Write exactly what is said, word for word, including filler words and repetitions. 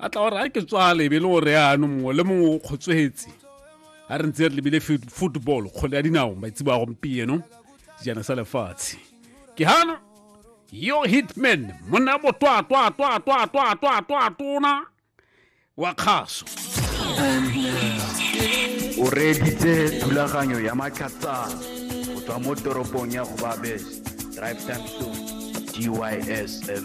a tla gore a ke tswale be le gore ano mongwe le mongwe o kgotswetse a re ntse re lebile football kgole ya dinao maitsi ba gompieno jana sa lefatshe ke hana yo hitman monna bo twa twa twa twa twa twa twa tona wa khaso o reditse thulaganyo ya matlhatsana go tswa mo toropong ya go babes drive time to D Y S F